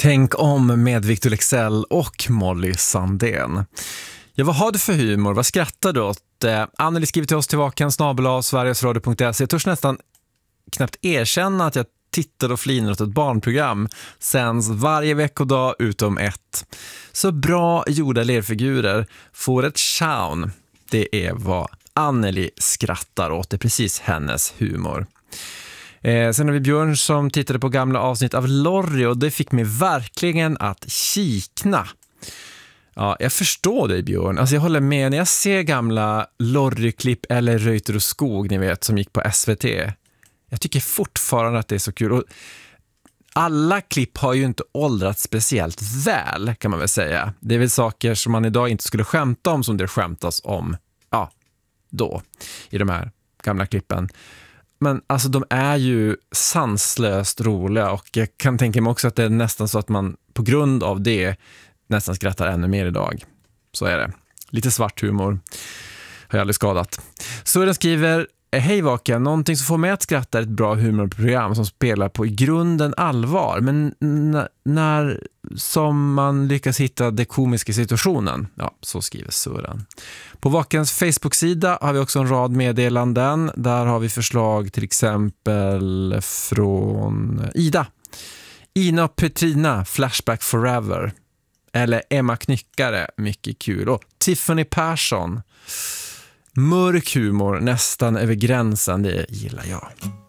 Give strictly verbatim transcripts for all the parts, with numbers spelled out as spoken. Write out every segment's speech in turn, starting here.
Tänk om med Victor Leksell och Molly Sandén. Ja, vad har du för humor? Vad skrattar du åt? Eh, Anneli skriver till oss till vaken snabel-a sverigesradio punkt se. Jag törs nästan knappt erkänna att jag tittar och flinar åt ett barnprogram. Sänds varje veckodag utom ett. Så bra gjorda lerfigurer får ett chown. Det är vad Anneli skrattar åt. Det är precis hennes humor. Eh, sen har vi Björn som tittade på gamla avsnitt av Lorry och det fick mig verkligen att kikna. Ja, jag förstår dig Björn. Alltså jag håller med när jag ser gamla Lorry-klipp eller Reuter och skog, ni vet, som gick på S V T. Jag tycker fortfarande att det är så kul. Och alla klipp har ju inte åldrats speciellt väl, kan man väl säga. Det är väl saker som man idag inte skulle skämta om som det skämtas om, ja, då, i de här gamla klippen. Men alltså de är ju sanslöst roliga och jag kan tänka mig också att det är nästan så att man på grund av det nästan skrattar ännu mer idag. Så är det. Lite svart humor har jag aldrig skadat. Så den skriver: hej Vaken, någonting som får mig att skratta är ett bra humorprogram som spelar på i grunden allvar, men n- när som man lyckas hitta det komiska situationen. Ja, så skriver Sören. På Vakens Facebook-sida har vi också en rad meddelanden. Där har vi förslag till exempel från Ida. Ina och Petrina, Flashback Forever. Eller Emma Knyckare, mycket kul. Och Tiffany Persson, mörk humor, nästan över gränsen, det gillar jag.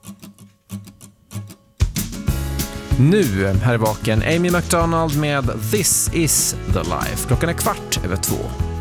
Nu, här är Vaken, Amy McDonald med This is the Life. Klockan är kvart över två.